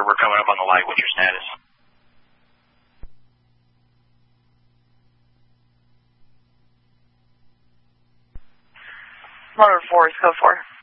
we're coming up on the light. What's your status? Motor 4 is code 4.